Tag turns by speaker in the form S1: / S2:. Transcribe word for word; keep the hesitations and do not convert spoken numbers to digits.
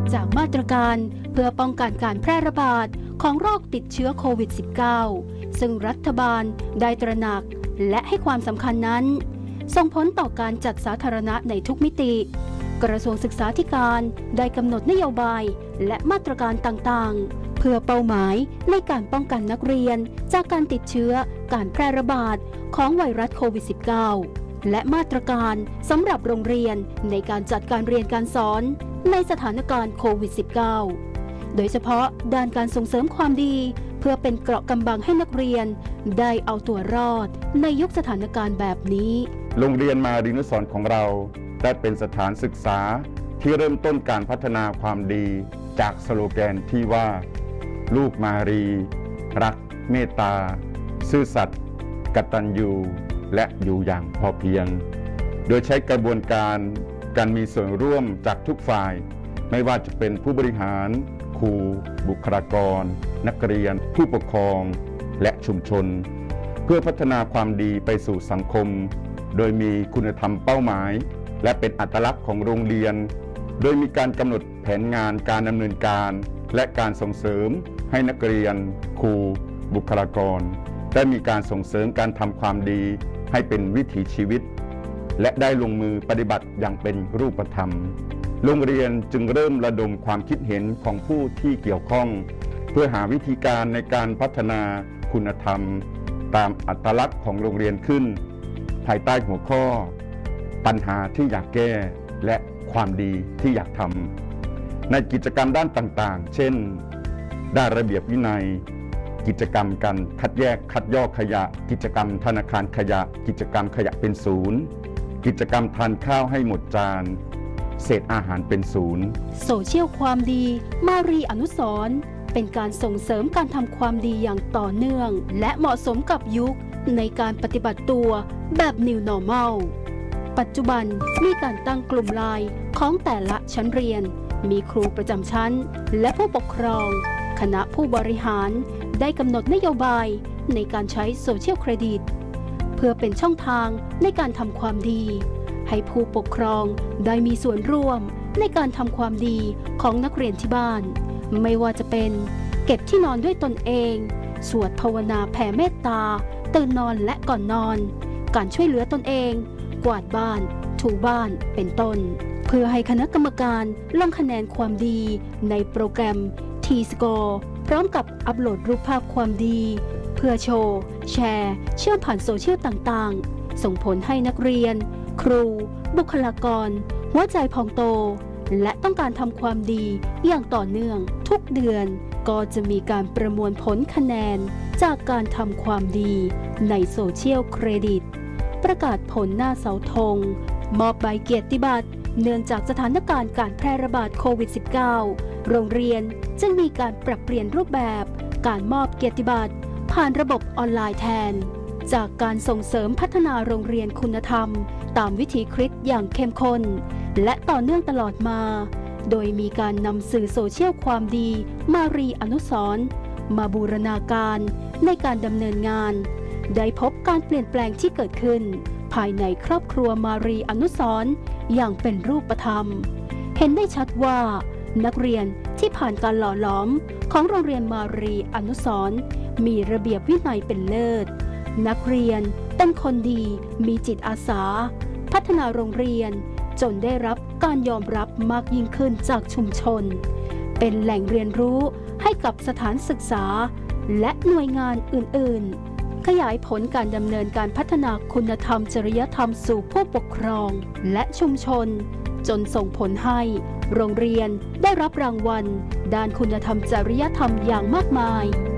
S1: จากมาตรการเพื่อป้องกันการแพร่ระบาดของโรคติดเชื้อโควิด สิบเก้า ซึ่งรัฐบาลได้ตระหนักและให้ความสำคัญนั้นส่งผลต่อการจัดสาธารณะในทุกมิติกระทรวงศึกษาธิการได้กำหนดนโยบายและมาตรการต่างๆเพื่อเป้าหมายในการป้องกันนักเรียนจากการติดเชื้อการแพร่ระบาดของไวรัสโควิด สิบเก้า และมาตรการสำหรับโรงเรียนในการจัดการเรียนการสอนในสถานการณ์โควิด สิบเก้า โดยเฉพาะด้านการส่งเสริมความดีเพื่อเป็นเกราะกำบังให้นักเรียนได้เอาตัวรอดในยุคสถานการณ์แบบนี้
S2: โรงเรียนมารีนุสรณ์ของเราได้เป็นสถานศึกษาที่เริ่มต้นการพัฒนาความดีจากสโลแกนที่ว่าลูกมารีรักเมตตาซื่อสัตย์กตัญญูและอยู่อย่างพอเพียงโดยใช้กระบวนการการมีส่วนร่วมจากทุกฝ่ายไม่ว่าจะเป็นผู้บริหารครูบุคลากรนักเรียนผู้ปกครองและชุมชนเพื่อพัฒนาความดีไปสู่สังคมโดยมีคุณธรรมเป้าหมายและเป็นอัตลักษณ์ของโรงเรียนโดยมีการกำหนดแผนงานการดำเนินการและการส่งเสริมให้นักเรียนครูบุคลากรได้มีการส่งเสริมการทำความดีให้เป็นวิถีชีวิตและได้ลงมือปฏิบัติอย่างเป็นรูปธรรมโรงเรียนจึงเริ่มระดมความคิดเห็นของผู้ที่เกี่ยวข้องเพื่อหาวิธีการในการพัฒนาคุณธรรมตามอัตลักษณ์ของโรงเรียนขึ้นภายใต้หัวข้อปัญหาที่อยากแก้และความดีที่อยากทำในกิจกรรมด้านต่างๆเช่นด้านระเบียบวินัยกิจกรรมการคัดแยกคัดย่อขยะกิจกรรมธนาคารขยะกิจกรรมขยะเป็นศูนย์กิจกรรมทานข้าวให้หมดจานเศษอาหารเป็นศูนย์
S1: โซเชียลความดีมารีอนุสรณ์เป็นการส่งเสริมการทำความดีอย่างต่อเนื่องและเหมาะสมกับยุคในการปฏิบัติตัวแบบ New Normal ปัจจุบันมีการตั้งกลุ่มไลน์ของแต่ละชั้นเรียนมีครูประจำชั้นและผู้ปกครองคณะผู้บริหารได้กำหนดนโยบายในการใช้โซเชียลเครดิตเพื่อเป็นช่องทางในการทำความดีให้ผู้ปกครองได้มีส่วนร่วมในการทำความดีของนักเรียนที่บ้านไม่ว่าจะเป็นเก็บที่นอนด้วยตนเองสวดภาวนาแผ่เมตตาตื่นนอนและก่อนนอนการช่วยเหลือตนเองกวาดบ้านถูบ้านเป็นต้นเพื่อให้คณะกรรมการลงคะแนนความดีในโปรแกรม T-Score พร้อมกับอัปโหลดรูปภาพความดีเพื่อโชว์แชร์เชื่อมผ่านโซเชียลต่างๆส่งผลให้นักเรียนครูบุคลากรหัวใจพองโตและต้องการทำความดีอย่างต่อเนื่องทุกเดือนก็จะมีการประมวลผลคะแนนจากการทำความดีในโซเชียลเครดิตประกาศผลหน้าเสาธงมอบใบเกียรติบัตรเนื่องจากสถานการณ์การแพร่ระบาดโควิด สิบเก้า โรงเรียนจึงมีการปรับเปลี่ยนรูปแบบการมอบเกียรติบัตรผ่านระบบออนไลน์แทนจากการส่งเสริมพัฒนาโรงเรียนคุณธรรมตามวิถีคริสต์อย่างเข้มข้นและต่อเนื่องตลอดมาโดยมีการนำสื่อโซเชียลความดีมารีอนุสรณ์มาบูรณาการในการดำเนินงานได้พบการเปลี่ยนแปลงที่เกิดขึ้นภายในครอบครัวมารีอนุสรณ์อย่างเป็นรูปธรรมเห็นได้ชัดว่านักเรียนที่ผ่านการหล่อหลอมของโรงเรียนมารีอนุสรณ์มีระเบียบวินัยเป็นเลิศนักเรียนเป็นคนดีมีจิตอาสาพัฒนาโรงเรียนจนได้รับการยอมรับมากยิ่งขึ้นจากชุมชนเป็นแหล่งเรียนรู้ให้กับสถานศึกษาและหน่วยงานอื่นๆขยายผลการดำเนินการพัฒนาคุณธรรมจริยธรรมสู่ผู้ปกครองและชุมชนจนส่งผลให้โรงเรียนได้รับรางวัลด้านคุณธรรมจริยธรรมอย่างมากมาย